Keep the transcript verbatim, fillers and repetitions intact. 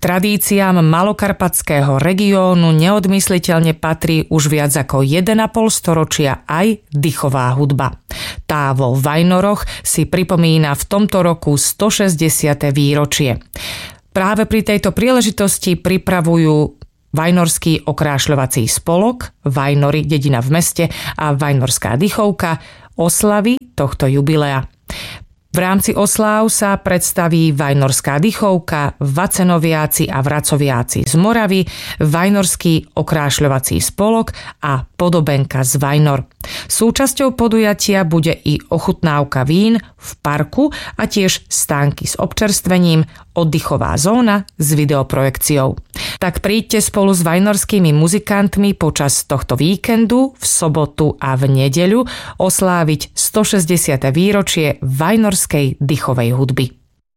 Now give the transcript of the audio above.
tradíciám malokarpatského regiónu neodmysliteľne patrí už viac ako jeden a pol storočia aj dychová hudba. Tá vo Vajnoroch si pripomína v tomto roku stošesťdesiate výročie. Práve pri tejto príležitosti pripravujú Vajnorský okrášľovací spolok, Vajnory, dedina v meste a Vajnorská dychovka oslavy tohto jubilea. V rámci osláv sa predstaví Vajnorská dychovka, Vacenoviaci a Vracoviaci z Moravy, Vajnorský okrášľovací spolok a Podobenka z Vajnor. Súčasťou podujatia bude i ochutnávka vín v parku a tiež stánky s občerstvením, oddychová zóna s videoprojekciou. Tak príďte spolu s vajnorskými muzikantmi počas tohto víkendu v sobotu a v nedeľu osláviť stošesťdesiate výročie vajnorskej dychovej hudby.